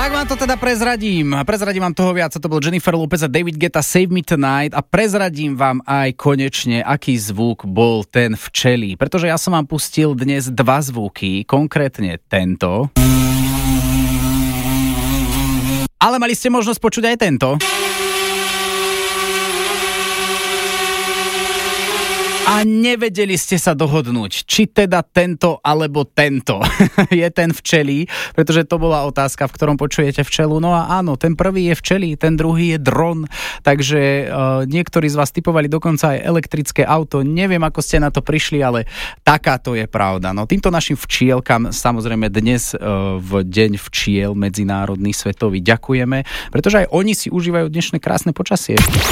Tak vám to teda prezradím. Prezradím vám toho viac. To bol Jennifer Lopez a David Guetta Save Me Tonight a prezradím vám aj konečne, aký zvuk bol ten včelí. Pretože ja som vám pustil dnes dva zvuky, konkrétne tento. Ale mali ste možnosť počuť aj tento. A nevedeli ste sa dohodnúť, či teda tento alebo tento je ten včelí, pretože to bola otázka, v ktorom počujete včelu. No a áno, ten prvý je včelí, ten druhý je dron, takže niektorí z vás typovali dokonca aj elektrické auto. Neviem, ako ste na to prišli, ale takáto je pravda. No týmto našim včielkam samozrejme dnes v deň včiel medzinárodný svetový ďakujeme, pretože aj oni si užívajú dnešné krásne počasie.